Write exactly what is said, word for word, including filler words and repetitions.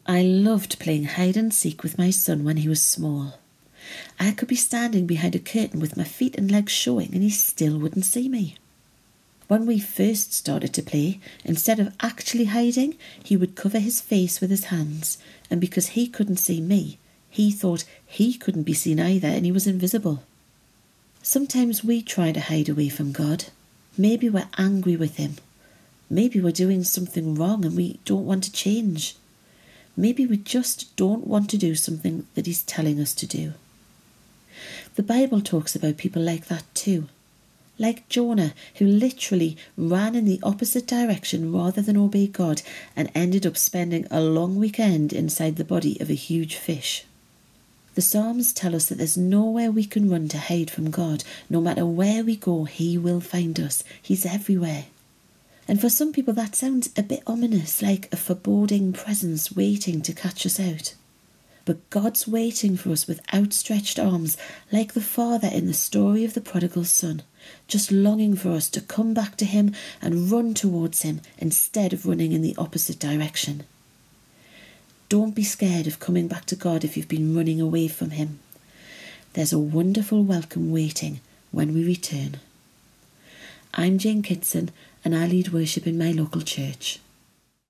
I loved playing hide and seek with my son when he was small. I could be standing behind a curtain with my feet and legs showing and he still wouldn't see me. When we first started to play, instead of actually hiding, he would cover his face with his hands, and because he couldn't see me, he thought he couldn't be seen either and he was invisible. Sometimes we try to hide away from God. Maybe we're angry with him. Maybe we're doing something wrong and we don't want to change. Maybe we just don't want to do something that he's telling us to do. The Bible talks about people like that too. Like Jonah, who literally ran in the opposite direction rather than obey God and ended up spending a long weekend inside the body of a huge fish. The Psalms tell us that there's nowhere we can run to hide from God. No matter where we go, he will find us. He's everywhere. And for some people that sounds a bit ominous, like a foreboding presence waiting to catch us out. But God's waiting for us with outstretched arms, like the father in the story of the prodigal son, just longing for us to come back to him and run towards him instead of running in the opposite direction. Don't be scared of coming back to God if you've been running away from him. There's a wonderful welcome waiting when we return. I'm Jane Kitson and I lead worship in my local church.